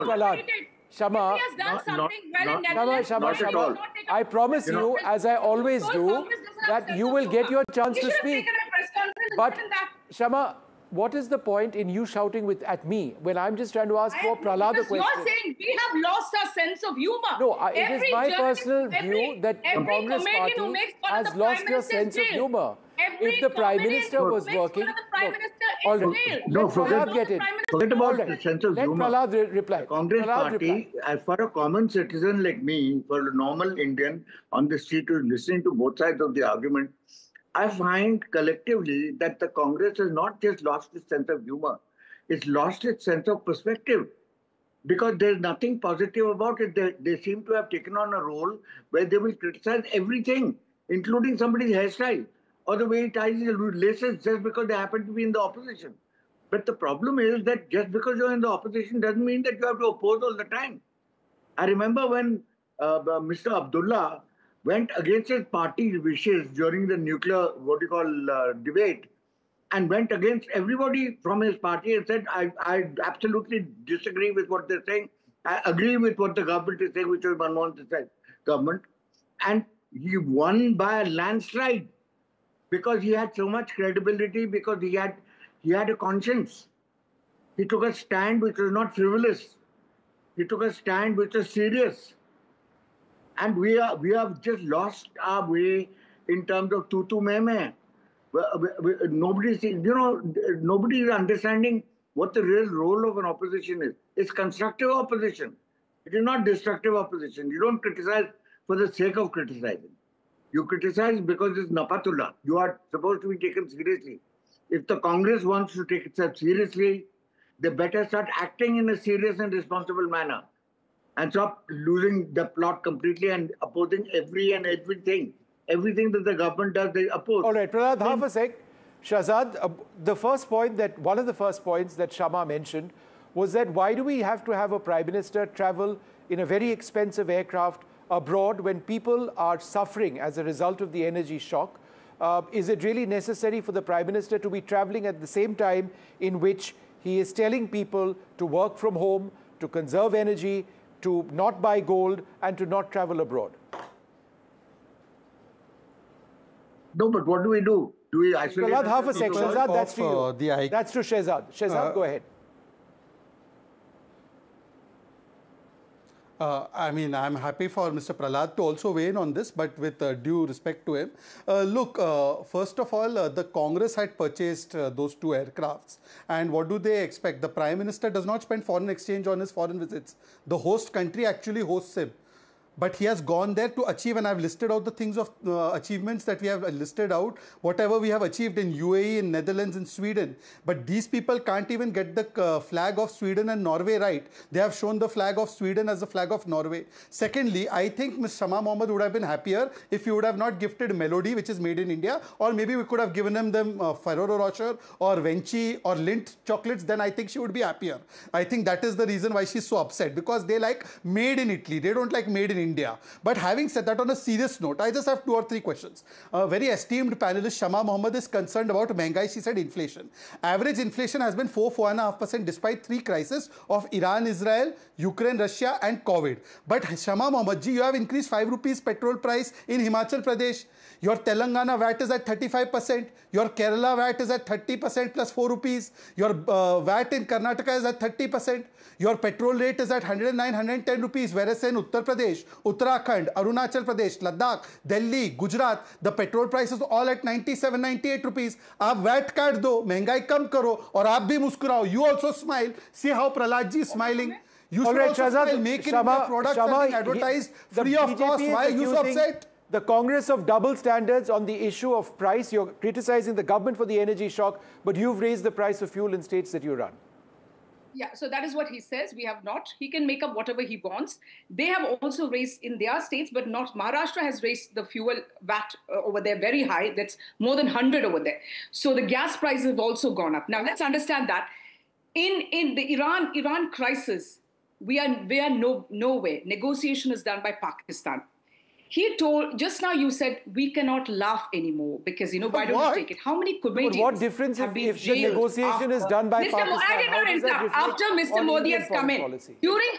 Prahlad, Shama, If he has done something well in Shama, Netherlands, Shama, why should he Shama, not take a I promise you, as I always do, Congress doesn't have that a you sense will of get humor. your chance He to should have speak. taken a press conference and But, said that. Shama, what is the point in you shouting at me when I'm just trying to ask for Prahlad a question? You're saying we have lost our sense of humor. No, it is my personal view that the Congress party has lost your sense of humor. If the Prime Minister was working... All right, No, let Prahlad get in. Forget about the sense of humor. Let Prahlad reply. The Congress Prahlad party, reply. for a common citizen like me, for a normal Indian on the street who is listening to both sides of the argument, I find collectively that the Congress has not just lost its sense of humor, it's lost its sense of perspective. Because there's nothing positive about it. They seem to have taken on a role where they will criticize everything, including somebody's hairstyle or the way he ties his laces just because they happen to be in the opposition. But the problem is that just because you're in the opposition doesn't mean that you have to oppose all the time. I remember when Mr. Abdullah went against his party's wishes during the nuclear, debate, and went against everybody from his party and said, I absolutely disagree with what they're saying. I agree with what the government is saying, which was Manmohan Singh government. And he won by a landslide because he had so much credibility, because he had a conscience. He took a stand which was not frivolous. He took a stand which was serious. And we have just lost our way in terms of tutu meme. Nobody is understanding what the real role of an opposition is. It's constructive opposition. It is not destructive opposition. You don't criticize for the sake of criticizing. You criticize because it's napatullah. You are supposed to be taken seriously. If the Congress wants to take itself seriously, they better start acting in a serious and responsible manner and stop losing the plot completely and opposing everything that the government does, they oppose. All right, Prahlad, half a sec. Shahzad, one of the first points that Shama mentioned was that why do we have to have a Prime Minister travel in a very expensive aircraft abroad when people are suffering as a result of the energy shock? Is it really necessary for the Prime Minister to be traveling at the same time in which he is telling people to work from home, to conserve energy, to not buy gold, and to not travel abroad? No, but what do we do? Do we isolate? Prahlad, half a sec. Shahzad, that's to you. That's to Shehzad. Shehzad, go ahead. I mean, I'm happy for Mr. Prahlad to also weigh in on this, but with due respect to him. Look, first of all, the Congress had purchased those two aircrafts. And what do they expect? The Prime Minister does not spend foreign exchange on his foreign visits. The host country actually hosts him. But he has gone there to achieve, and I've listed out the things of achievements that we have listed out, whatever we have achieved in UAE, in Netherlands, in Sweden. But these people can't even get the flag of Sweden and Norway right. They have shown the flag of Sweden as the flag of Norway. Secondly, I think Ms. Shama Mohammed would have been happier if you would have not gifted Melody, which is made in India, or maybe we could have given them Ferrero Rocher or Venchi or Lindt chocolates, then I think she would be happier. I think that is the reason why she's so upset, because they like made in Italy. They don't like made in India. But having said that, on a serious note, I just have 2 or 3 questions. A very esteemed panelist, Shama Mohammed, is concerned about Mengai. She said inflation. Average inflation has been 4.5% despite 3 crises of Iran, Israel, Ukraine, Russia and COVID. But Shama Mohammed ji, you have increased 5 rupees petrol price in Himachal Pradesh. Your Telangana VAT is at 35%. Your Kerala VAT is at 30% plus 4 rupees. Your VAT in Karnataka is at 30%. Your petrol rate is at 109, 110 rupees. Whereas in Uttar Pradesh, Uttarakhand, Arunachal Pradesh, Ladakh, Delhi, Gujarat, the petrol price is all at 97, 98 rupees. आप VAT काट दो, महंगाई कम करो और आप भी मुस्कुराओ. You also smile. See how Prahlad ji is smiling. You should also smile. Make it the products are being advertised free of cost. Why are you so upset? The Congress of double standards on the issue of price. You're criticizing the government for the energy shock, but you've raised the price of fuel in states that you run. Yeah, so that is what he says. We have not. He can make up whatever he wants. They have also raised in their states, but not. Maharashtra has raised the fuel VAT over there very high. That's more than 100 over there. So the gas prices have also gone up. Now, let's understand that in the Iran crisis, we are nowhere. Negotiation is done by Pakistan. He told, just now you said, we cannot laugh anymore because, why don't we take it? How many comedians what difference have been if the negotiation is done by Pakistan? I did not interrupt. After Mr. Modi has come in, during